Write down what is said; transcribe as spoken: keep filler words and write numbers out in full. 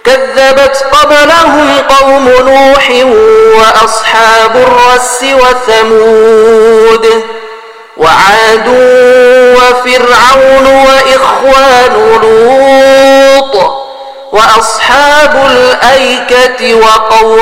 كذبت قبلهم قوم نوح وأصحاب الرس وثمود وعاد وفرعون وإخوان لوط وأصحاب الأيكة وقوم